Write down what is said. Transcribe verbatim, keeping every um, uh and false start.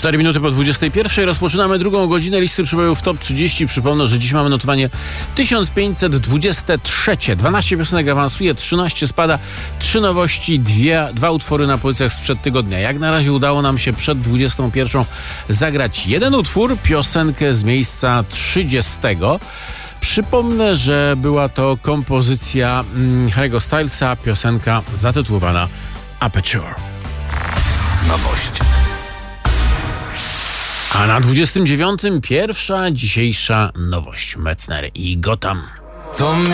cztery minuty po dwudziestej pierwszej rozpoczynamy drugą godzinę listy przebojów Top trzydzieści. Przypomnę, że dziś mamy notowanie tysiąc pięćset dwadzieścia trzy. dwanaście piosenek awansuje, trzynaście spada, trzy nowości, dwie, dwa utwory na pozycjach sprzed tygodnia. Jak na razie udało nam się przed dwudziestą pierwszą zagrać jeden utwór, piosenkę z miejsca trzydziestego. Przypomnę, że była to kompozycja mm, Harry'ego Stylesa, piosenka zatytułowana Aperture. Nowość. A na dwudziestym dziewiątym pierwsza dzisiejsza nowość. Metzner i Gotham. To